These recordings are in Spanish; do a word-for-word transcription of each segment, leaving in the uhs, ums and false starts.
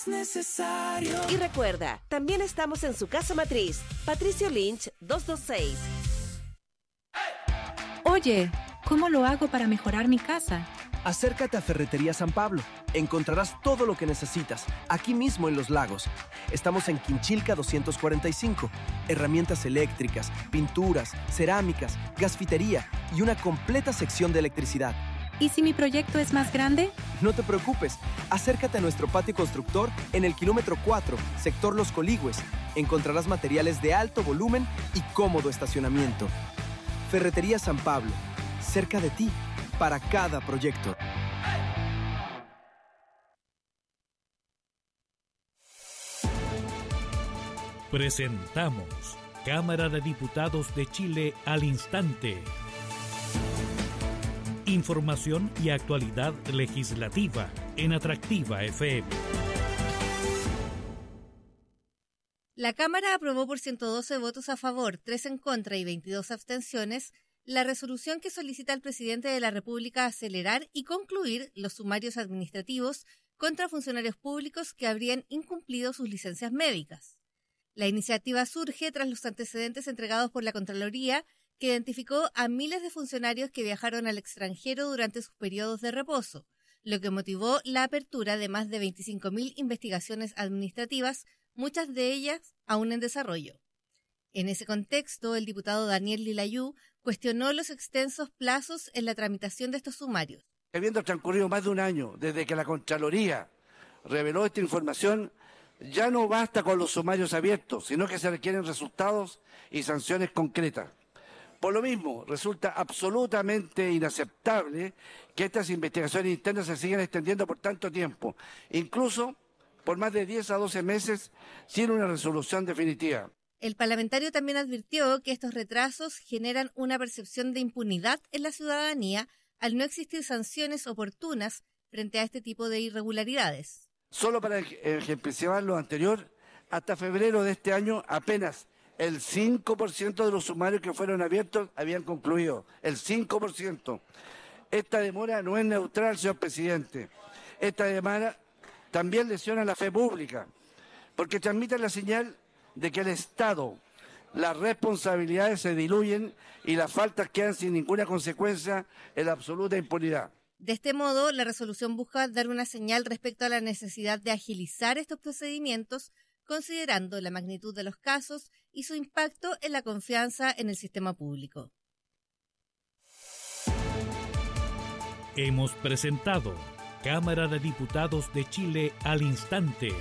Necesario. Y recuerda, también estamos en su casa matriz, Patricio Lynch doscientos veintiséis. Oye, ¿cómo lo hago para mejorar mi casa? Acércate a Ferretería San Pablo. Encontrarás todo lo que necesitas, aquí mismo en Los Lagos. Estamos en Quinchilca doscientos cuarenta y cinco. Herramientas eléctricas, pinturas, cerámicas, gasfitería y una completa sección de electricidad. ¿Y si mi proyecto es más grande? No te preocupes. Acércate a nuestro patio constructor en el kilómetro cuatro, sector Los Coligües. Encontrarás materiales de alto volumen y cómodo estacionamiento. Ferretería San Pablo, cerca de ti, para cada proyecto. Presentamos Cámara de Diputados de Chile al instante. Información y actualidad legislativa en Atractiva F M. La Cámara aprobó por ciento doce votos a favor, tres en contra y veintidós abstenciones la resolución que solicita al presidente de la República acelerar y concluir los sumarios administrativos contra funcionarios públicos que habrían incumplido sus licencias médicas. La iniciativa surge tras los antecedentes entregados por la Contraloría, que identificó a miles de funcionarios que viajaron al extranjero durante sus periodos de reposo, lo que motivó la apertura de más de veinticinco mil investigaciones administrativas, muchas de ellas aún en desarrollo. En ese contexto, el diputado Daniel Lilayú cuestionó los extensos plazos en la tramitación de estos sumarios. Habiendo transcurrido más de un año desde que la Contraloría reveló esta información, ya no basta con los sumarios abiertos, sino que se requieren resultados y sanciones concretas. Por lo mismo, resulta absolutamente inaceptable que estas investigaciones internas se sigan extendiendo por tanto tiempo, incluso por más de diez a doce meses sin una resolución definitiva. El parlamentario también advirtió que estos retrasos generan una percepción de impunidad en la ciudadanía al no existir sanciones oportunas frente a este tipo de irregularidades. Solo para ejemplificar lo anterior, hasta febrero de este año apenas el cinco por ciento de los sumarios que fueron abiertos habían concluido. El cinco por ciento. Esta demora no es neutral, señor presidente. Esta demora también lesiona la fe pública, porque transmite la señal de que el Estado, las responsabilidades se diluyen y las faltas quedan sin ninguna consecuencia en la absoluta impunidad. De este modo, la resolución busca dar una señal respecto a la necesidad de agilizar estos procedimientos, considerando la magnitud de los casos y su impacto en la confianza en el sistema público. Hemos presentado Cámara de Diputados de Chile al instante.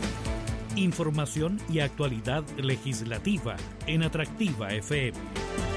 Información y actualidad legislativa en Atractiva F M.